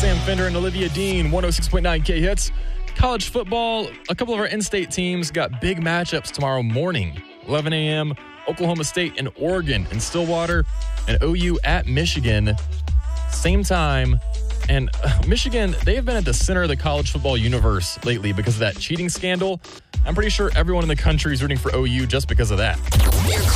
Sam Fender and Olivia Dean, 106.9 K-Hits. College football, a couple of our in-state teams got big matchups tomorrow morning. 11 a.m., Oklahoma State and Oregon in Stillwater, and OU at Michigan. Same time. And Michigan, they have been at the center of the college football universe lately because of that cheating scandal. I'm pretty sure everyone in the country is rooting for OU just because of that.